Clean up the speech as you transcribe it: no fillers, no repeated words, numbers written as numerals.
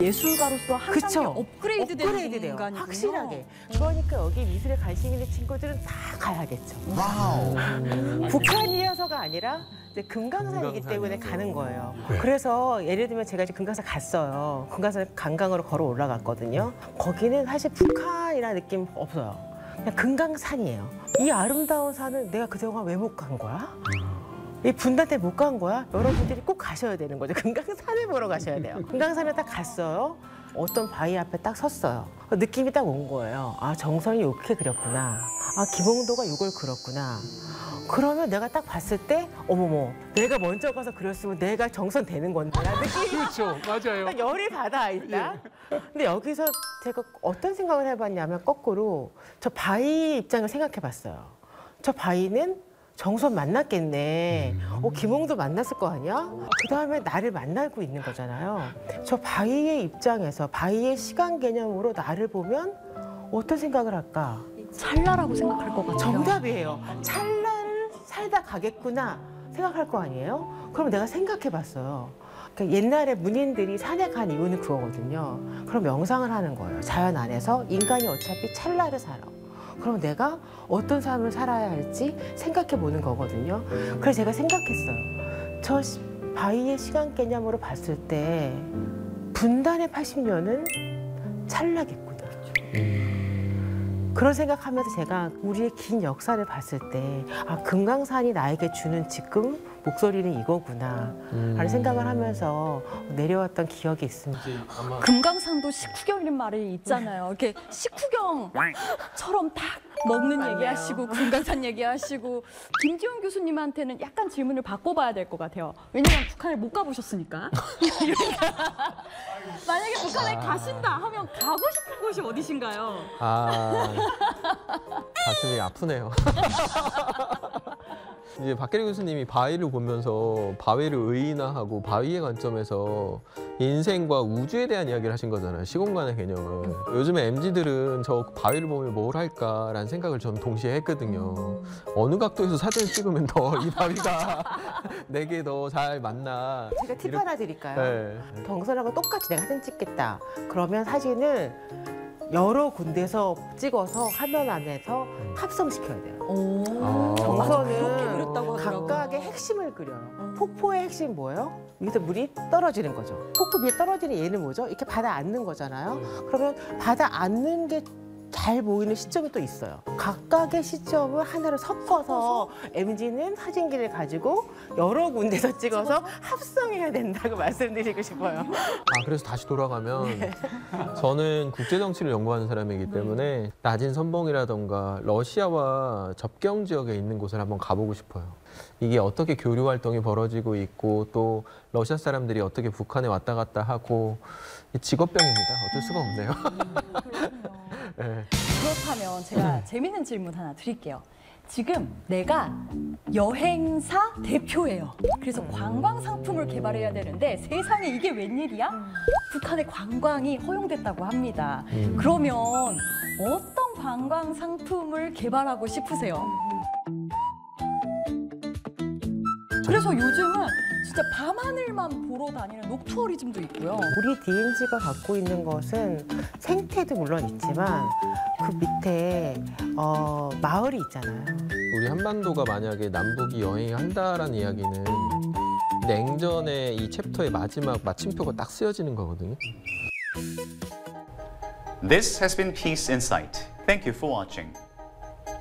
예술가로서 한 단계 그쵸. 업그레이드되는 돼요. 공간이군요. 확실하게. 그러니까 여기 미술에 관심 있는 친구들은 다 가야겠죠. 와우. 북한이어서가 아니라 이제 금강산이기 때문에 가는 거예요. 그래서 예를 들면 제가 이제 금강산 갔어요. 금강산 관광으로 걸어 올라갔거든요. 거기는 사실 북한이라는 느낌 없어요. 그냥 금강산이에요. 이 아름다운 산은 내가 그동안 왜 못 간 거야? 이 분단 때문에 못 간 거야? 여러분들이 꼭 가셔야 되는 거죠. 금강산을 보러 가셔야 돼요. 금강산에 딱 갔어요. 어떤 바위 앞에 딱 섰어요. 느낌이 딱 온 거예요. 아, 정선이 이렇게 그렸구나. 아, 김홍도가 이걸 그렸구나. 그러면 내가 딱 봤을 때 어머머, 내가 먼저 가서 그렸으면 내가 정선 되는 건데. 느낌이 그렇죠, 맞아요. 딱 열이 받아 일단. 근데 여기서 제가 어떤 생각을 해봤냐면 거꾸로 저 바위 입장을 생각해봤어요. 저 바위는 정선 만났겠네. 김홍도 만났을 거 아니야? 그 다음에 나를 만나고 있는 거잖아요. 저 바위의 입장에서 바위의 시간 개념으로 나를 보면 어떤 생각을 할까? 찰나라고 생각할 것 같아요. 정답이에요. 찰나를 살다 가겠구나 생각할 거 아니에요? 그럼 내가 생각해 봤어요. 그러니까 옛날에 문인들이 산에 간 이유는 그거거든요. 그럼 명상을 하는 거예요. 자연 안에서 인간이 어차피 찰나를 살아. 그럼 내가 어떤 삶을 살아야 할지 생각해 보는 거거든요. 그래서 제가 생각했어요. 저 바위의 시간 개념으로 봤을 때 분단의 80년은 찰나겠구나. 그런 생각하면서 제가 우리의 긴 역사를 봤을 때 아, 금강산이 나에게 주는 지금 목소리는 이거구나 라는 생각을 하면서 내려왔던 기억이 있습니다. 금강산도 식후경이라는 말이 있잖아요. 이렇게 식후경처럼 딱 먹는 맞네요. 얘기하시고 금강산 얘기하시고 김지훈 교수님한테는 약간 질문을 바꿔봐야 될 것 같아요. 왜냐면 북한을 못 가보셨으니까. 만약에 북한에 가신다 하면 가고 싶은 곳이 어디신가요? 아, 가슴이 아프네요. 이제 박계리 교수님이 바위를 보면서 바위를 의인화하고 바위의 관점에서 인생과 우주에 대한 이야기를 하신 거잖아요. 시공간의 개념을. 요즘에 MZ들은 저 바위를 보면 뭘 할까라는 생각을 저는 동시에 했거든요. 어느 각도에서 사진을 찍으면 더 이 바위가 내게 더 잘 맞나. 제가 팁 하나 드릴까요? 네. 정선하고 똑같이 내가 사진 찍겠다. 그러면 사진을 여러 군데서 찍어서 화면 안에서 합성시켜야 돼요. 오, 아. 그렇게 정선은 그렸다고 하더라고요. 각각의 핵심을 그려요. 폭포의 핵심 뭐예요? 여기서 물이 떨어지는 거죠. 폭포 위에 떨어지는 얘는 뭐죠? 이렇게 바다 앉는 거잖아요. 그러면 바다 앉는 게 잘 보이는 시점이 또 있어요. 각각의 시점을 하나로 섞어서 MZ는 사진기를 가지고 여러 군데서 찍어서 합성해야 된다고 말씀드리고 싶어요. 아, 그래서 다시 돌아가면 저는 국제정치를 연구하는 사람이기 때문에 낮은 선봉이라던가 러시아와 접경 지역에 있는 곳을 한번 가보고 싶어요. 이게 어떻게 교류 활동이 벌어지고 있고 또 러시아 사람들이 어떻게 북한에 왔다 갔다 하고 직업병입니다. 어쩔 수가 없네요. 네. 그렇다면 제가 재밌는 질문 하나 드릴게요. 지금 내가 여행사 대표예요. 그래서 관광 상품을 개발해야 되는데 세상에 이게 웬일이야? 북한의 관광이 허용됐다고 합니다. 그러면 어떤 관광 상품을 개발하고 싶으세요? 그래서 요즘은 진짜 밤하늘만 보러 다니는 녹투어리즘도 있고요. 우리 DMZ가 갖고 있는 것은 생태도 물론 있지만 그 밑에 마을이 있잖아요. 우리 한반도가 만약에 남북이 여행한다라는 이야기는 냉전의 이 챕터의 마지막 마침표가 딱 쓰여지는 거거든요. This has been Peace Insight. Thank you for watching.